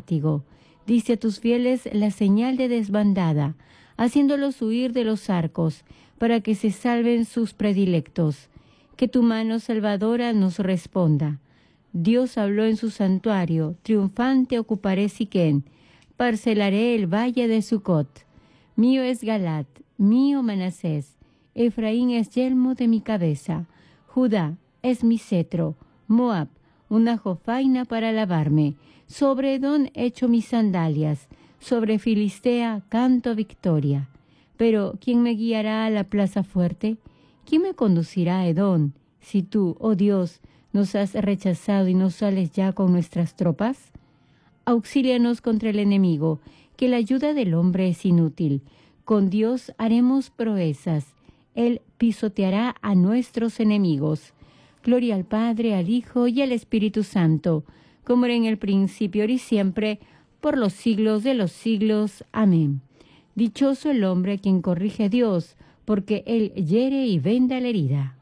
látigo. Diste a tus fieles la señal de desbandada, haciéndolos huir de los arcos, para que se salven sus predilectos. Que tu mano salvadora nos responda. Dios habló en su santuario, triunfante ocuparé Siquén, parcelaré el valle de Sucot. Mío es Galat, mío Manasés, Efraín es yelmo de mi cabeza, Judá es mi cetro, Moab, una jofaina para lavarme, sobre Edom echo mis sandalias, sobre Filistea canto victoria. Pero, ¿quién me guiará a la plaza fuerte? ¿Quién me conducirá a Edom? Si tú, oh Dios, nos has rechazado y no sales ya con nuestras tropas. Auxílianos contra el enemigo, que la ayuda del hombre es inútil. Con Dios haremos proezas. Él pisoteará a nuestros enemigos. Gloria al Padre, al Hijo y al Espíritu Santo, como era en el principio, ahora y siempre, por los siglos de los siglos. Amén. Dichoso el hombre a quien corrige Dios, porque Él hiere y venda la herida.